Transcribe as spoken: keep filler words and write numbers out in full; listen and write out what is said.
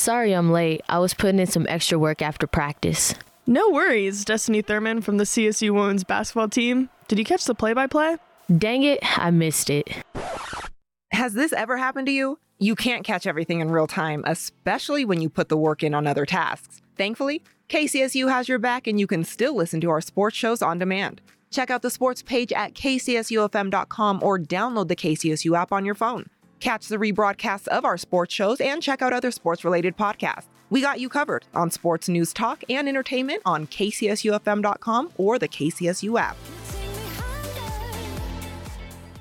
Sorry I'm late. I was putting in some extra work after practice. No worries, Destiny Thurman from the C S U women's basketball team. Did you catch the play-by-play? Dang it, I missed it. Has this ever happened to you? You can't catch everything in real time, especially when you put the work in on other tasks. Thankfully, K C S U has your back and you can still listen to our sports shows on demand. Check out the sports page at k c s u f m dot com or download the K C S U app on your phone. Catch the rebroadcasts of our sports shows and check out other sports-related podcasts. We got you covered on sports news talk and entertainment on k c s u f m dot com or the K C S U app.